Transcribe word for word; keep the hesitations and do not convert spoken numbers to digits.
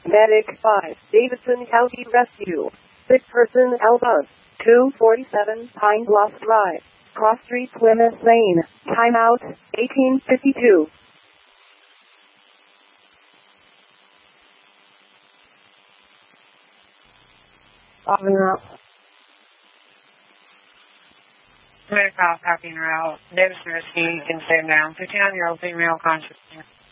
Medic five, Davidson County Rescue. Sick person Elba. two forty-seven Pine Bluff Drive. Cross Street, Plymouth Lane. Timeout, eighteen fifty-two. Popping route. Medic five, copying route. Davidson Rescue, you can stay down. fifty-nine-year-old female conscious.